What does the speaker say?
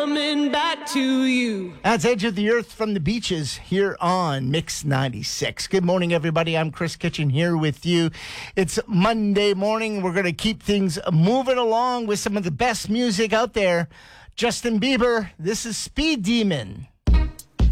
coming back to you. That's Edge of the Earth from the Beaches here on Mix 96. Good morning, everybody. I'm Chris Kitchen here with you. It's Monday morning. We're going to keep things moving along with some of the best music out there. Justin Bieber, this is Speed Demon.